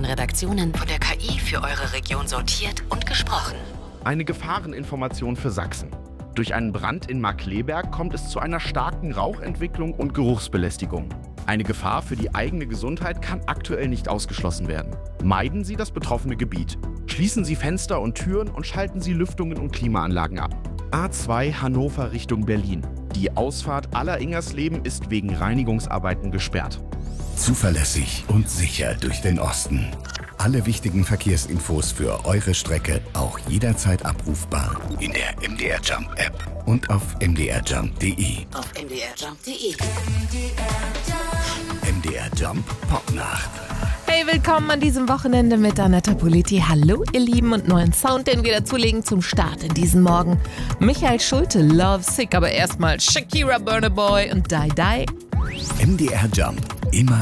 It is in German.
Redaktionen von der KI für eure Region sortiert und gesprochen. Eine Gefahreninformation für Sachsen. Durch einen Brand in Markkleeberg kommt es zu einer starken Rauchentwicklung und Geruchsbelästigung. Eine Gefahr für die eigene Gesundheit kann aktuell nicht ausgeschlossen werden. Meiden Sie das betroffene Gebiet. Schließen Sie Fenster und Türen und schalten Sie Lüftungen und Klimaanlagen ab. A2 Hannover Richtung Berlin. Die Ausfahrt Aller-Ingersleben ist wegen Reinigungsarbeiten gesperrt. Zuverlässig und sicher durch den Osten. Alle wichtigen Verkehrsinfos für eure Strecke auch jederzeit abrufbar in der MDR Jump App und auf mdrjump.de. Auf mdrjump.de. MDR Jump Popnacht. Hey, willkommen an diesem Wochenende mit Annetta Politi. Hallo ihr Lieben und neuen Sound, den wir dazulegen zum Start in diesen Morgen. Michael Schulte, Love Sick, aber erstmal Shakira, Burna Boy und Die Die. MDR Jump, immer